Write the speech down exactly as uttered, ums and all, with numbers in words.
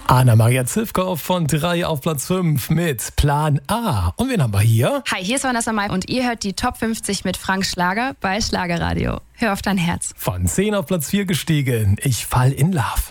Anna-Maria Zivkow von drei auf Platz fünf mit Plan A. Und wen haben wir hier? Hi, hier ist Vanessa Mai und ihr hört die Top fünfzig mit Frank Schlager bei Schlagerradio. Hör auf dein Herz. Von zehn auf Platz vier gestiegen. Ich fall in Love.